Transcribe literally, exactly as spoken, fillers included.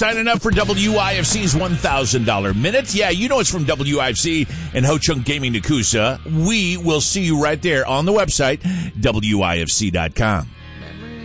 Signing up for W I F C's one thousand dollars minute. Yeah, you know it's from W I F C and Ho Chunk Gaming Nakusa. We will see you right there on the website, W I F C dot com.